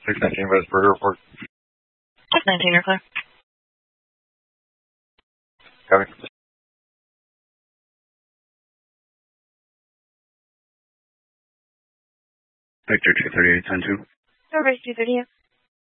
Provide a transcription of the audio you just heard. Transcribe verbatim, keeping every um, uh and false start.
six nineteen Westburger Report. six nineteen, you're clear. Copy. Victor two thirty-eight ten two. November two thirty-eight.